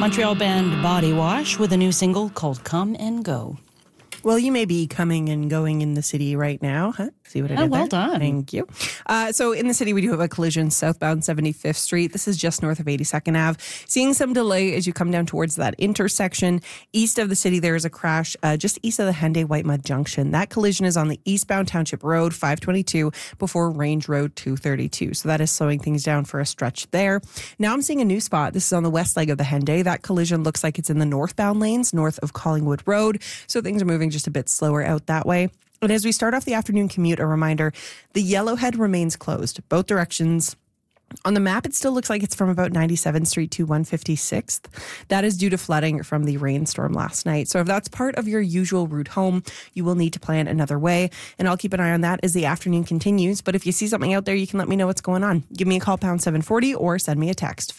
Montreal band Body Wash with a new single called Come and Go. Well, you may be coming and going in the city right now, huh? See what I did well there? done. Thank you. So in the city, we do have a collision southbound 75th Street. This is just north of 82nd Ave. Seeing some delay as you come down towards that intersection. East of the city, there is a crash just east of the Henday White Mud Junction. That collision is on the eastbound Township Road, 522, before Range Road 232. So that is slowing things down for a stretch there. Now I'm seeing a new spot. This is on the west leg of the Henday. That collision looks like it's in the northbound lanes, north of Collingwood Road. So things are moving just a bit slower out that way. And as we start off the afternoon commute, a reminder, the Yellowhead remains closed, both directions. On the map, it still looks like it's from about 97th Street to 156th. That is due to flooding from the rainstorm last night. So if that's part of your usual route home, you will need to plan another way. And I'll keep an eye on that as the afternoon continues. But if you see something out there, you can let me know what's going on. Give me a call, pound 740, or send me a text,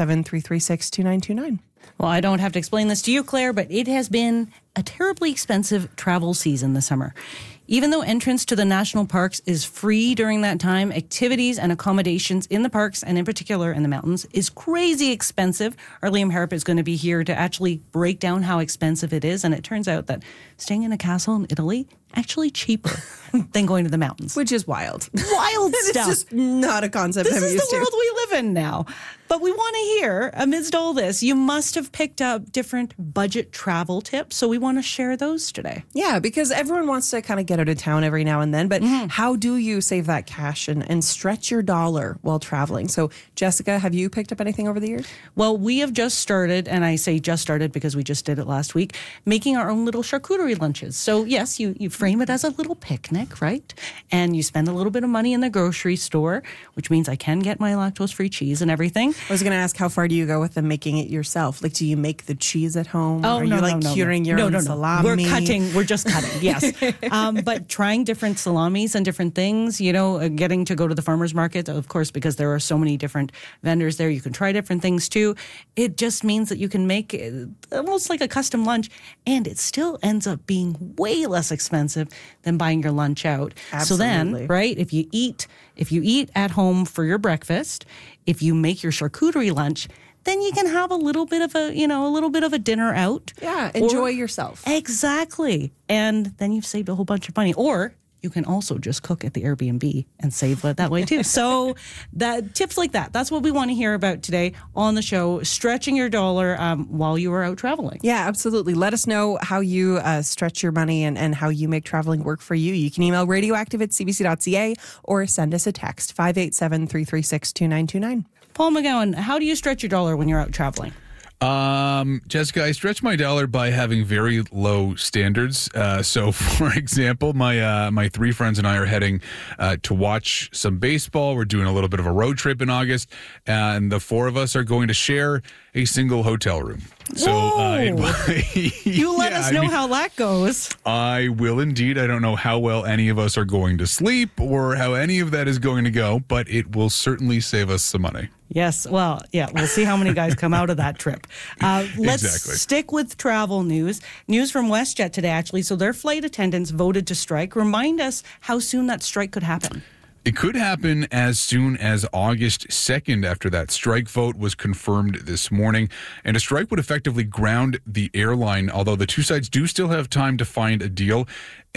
587-336-2929. Well, I don't have to explain this to you, Claire, but it has been a terribly expensive travel season this summer. Even though entrance to the national parks is free during that time, activities and accommodations in the parks, and in particular in the mountains, is crazy expensive. Our Liam Harrop is going to be here to actually break down how expensive it is. And it turns out that staying in a castle in Italy actually cheaper than going to the mountains. Which is wild. Wild stuff. It's just not a concept I'm used to. This is the world we live in now. But we want to hear, amidst all this, you must have picked up different budget travel tips. So we want to share those today. Yeah, because everyone wants to kind of get out of town every now and then. But how do you save that cash and stretch your dollar while traveling? So, Jessica, have you picked up anything over the years? Well, we have just started, and I say just started because we just did it last week, making our own little charcuterie lunches. So, yes, you frame it as a little picnic, right? And you spend a little bit of money in the grocery store, which means I can get my lactose-free cheese and everything. I was going to ask, how far do you go with them making it yourself? Like, do you make the cheese at home? Oh, Are no, you no, curing your own salami? We're just cutting, yes. But trying different salamis and different things, getting to go to the farmer's market, of course, because there are so many different vendors there. You can try different things too. It just means that you can make almost like a custom lunch, and it still ends up being way less expensive than buying your lunch out. Absolutely. So then, right, if you eat at home for your breakfast, if you make your charcuterie lunch, then you can have a little bit of a dinner out. Yeah, enjoy yourself. Exactly. And then you've saved a whole bunch of money. Or you can also just cook at the Airbnb and save it that way too. So tips like that. That's what we want to hear about today on the show, stretching your dollar while you are out traveling. Yeah, absolutely. Let us know how you stretch your money and how you make traveling work for you. You can email radioactive@cbc.ca or send us a text, 587-336-2929. Paul McGowan, how do you stretch your dollar when you're out traveling? Jessica, I stretch my dollar by having very low standards. So, for example, my three friends and I are heading to watch some baseball. We're doing a little bit of a road trip in August, and the four of us are going to share a single hotel room. So, you let us know how that goes. I will indeed. I don't know how well any of us are going to sleep or how any of that is going to go, but it will certainly save us some money. Yes. Well, yeah, we'll see how many guys come out of that trip. Let's stick with travel news. News from WestJet today, actually. So their flight attendants voted to strike. Remind us how soon that strike could happen. It could happen as soon as August 2nd after that strike vote was confirmed this morning. And a strike would effectively ground the airline, although the two sides do still have time to find a deal.